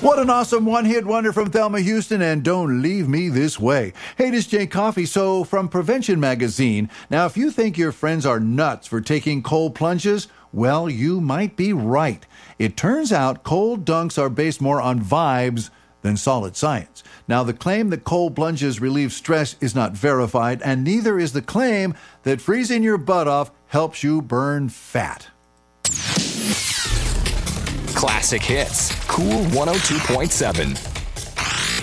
What an awesome one-hit wonder from Thelma Houston, and Don't Leave Me This Way. Hey, this is Jay Coffey. So, from Prevention Magazine, now if you think your friends are nuts for taking cold plunges, well, you might be right. It turns out cold dunks are based more on vibes than solid science. Now, the claim that cold plunges relieve stress is not verified, and neither is the claim that freezing your butt off helps you burn fat. Classic hits. Cool 102.7.